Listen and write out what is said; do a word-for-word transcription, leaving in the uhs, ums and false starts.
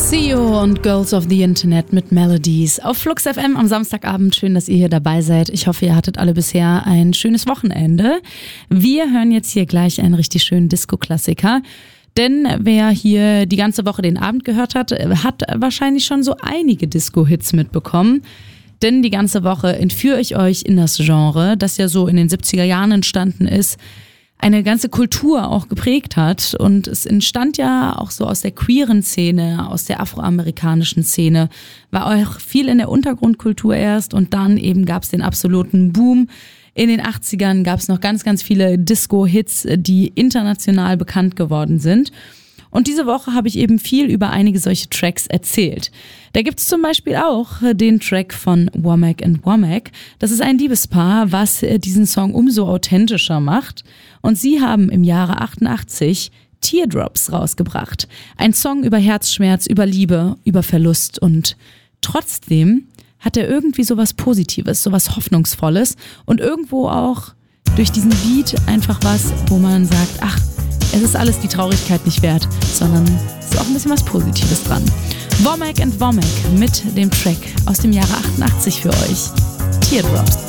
C E O und Girls of the Internet mit Melodies auf Flux F M am Samstagabend. Schön, dass ihr hier dabei seid. Ich hoffe, ihr hattet alle bisher ein schönes Wochenende. Wir hören jetzt hier gleich einen richtig schönen Disco-Klassiker. Denn wer hier die ganze Woche den Abend gehört hat, hat wahrscheinlich schon so einige Disco-Hits mitbekommen. Denn die ganze Woche entführe ich euch in das Genre, das ja so in den siebziger Jahren entstanden ist, eine ganze Kultur auch geprägt hat. Und es entstand ja auch so aus der queeren Szene, aus der afroamerikanischen Szene, war auch viel in der Untergrundkultur erst und dann eben gab es den absoluten Boom. In den achtzigern gab es noch ganz, ganz viele Disco-Hits, die international bekannt geworden sind. Und diese Woche habe ich eben viel über einige solche Tracks erzählt. Da gibt es zum Beispiel auch den Track von Womack and Womack. Das ist ein Liebespaar, was diesen Song umso authentischer macht. Und sie haben im Jahre achtundachtzig Teardrops rausgebracht. Ein Song über Herzschmerz, über Liebe, über Verlust. Und trotzdem hat er irgendwie sowas Positives, sowas Hoffnungsvolles. Und irgendwo auch durch diesen Beat einfach was, wo man sagt, ach, es ist alles die Traurigkeit nicht wert, sondern es ist auch ein bisschen was Positives dran. Womack and Womack mit dem Track aus dem Jahre achtundachtzig für euch. Teardrops.